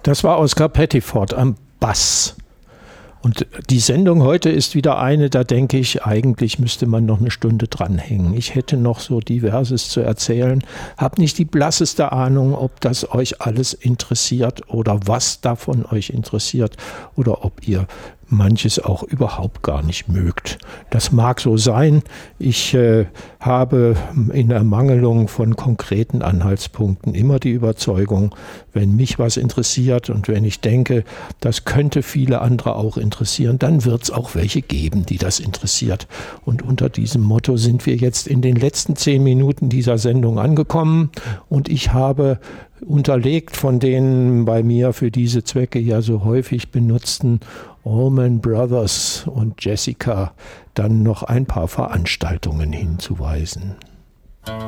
Das war Oscar Pettiford am Bass. Und die Sendung heute ist wieder eine, da denke ich, eigentlich müsste man noch eine Stunde dranhängen. Ich hätte noch so Diverses zu erzählen, habe nicht die blasseste Ahnung, ob das euch alles interessiert oder was davon euch interessiert oder ob ihr manches auch überhaupt gar nicht mögt. Das mag so sein. Ich habe in Ermangelung von konkreten Anhaltspunkten immer die Überzeugung, wenn mich was interessiert und wenn ich denke, das könnte viele andere auch interessieren, dann wird es auch welche geben, die das interessiert. Und unter diesem Motto sind wir jetzt in den letzten 10 Minuten dieser Sendung angekommen und ich habe unterlegt von den bei mir für diese Zwecke ja so häufig benutzten Allman Brothers und Jessica dann noch ein paar Veranstaltungen hinzuweisen.